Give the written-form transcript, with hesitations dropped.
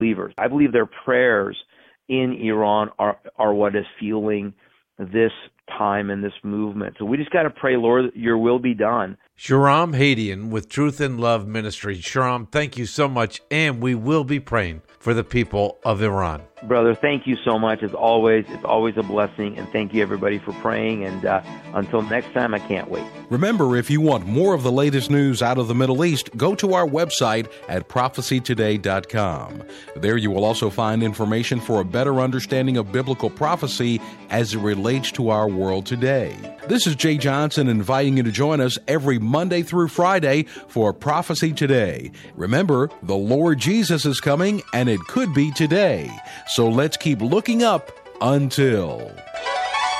believers. I believe their prayers in Iran are what is fueling this time and this movement. So we just got to pray, Lord, your will be done. Shahram Hadian with Truth and Love Ministry. Shahram, thank you so much, and we will be praying for the people of Iran. Brother, thank you so much. As always, it's always a blessing, and thank you, everybody, for praying. And until next time, I can't wait. Remember, if you want more of the latest news out of the Middle East, go to our website at prophecytoday.com. There you will also find information for a better understanding of biblical prophecy as it relates to our world today. This is Jay Johnson inviting you to join us every Monday through Friday for Prophecy Today. Remember, the Lord Jesus is coming, and it could be today. So let's keep looking up until...